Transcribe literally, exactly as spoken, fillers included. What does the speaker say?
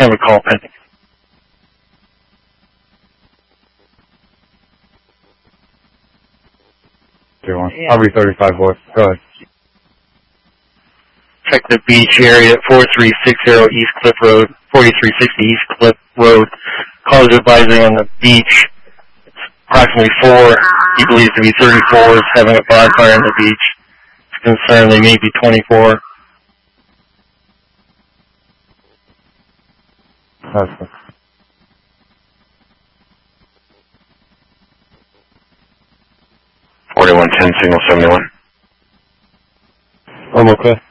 have a call pending. Yeah. I'll be thirty-five voice. Go ahead. Check the beach area at four three six zero East Cliff Road, forty-three sixty East Cliff Road. Callers advising on the beach. It's approximately four, he believes to be thirty-fours, having a bonfire on the beach. It's concerned they may be twenty-four. That's forty-one ten, signal seventy-one. I'm okay.